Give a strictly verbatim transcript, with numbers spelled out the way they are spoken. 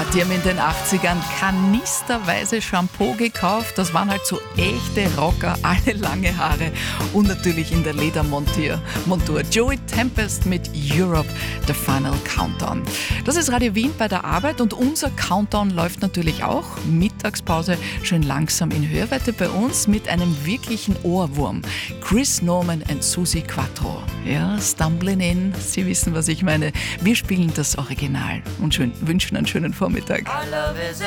Die haben in den achtzigern kanisterweise Shampoo gekauft. Das waren halt so echte Rocker, alle lange Haare und natürlich in der Ledermontur. Montur. Joey Tempest mit Europe, The Final Countdown. Das ist Radio Wien bei der Arbeit und unser Countdown läuft natürlich auch. Mittagspause schön langsam in Hörweite bei uns mit einem wirklichen Ohrwurm. Chris Norman und Suzi Quattro. Ja, Stumbling In, Sie wissen, was ich meine. Wir spielen das Original und schön, wünschen einen schönen Vormittag.